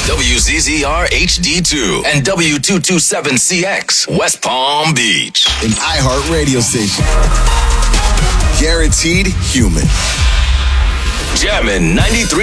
WZZR HD2 and W227CX, West Palm Beach. An iHeart radio station. Guaranteed human. Jammin' 93.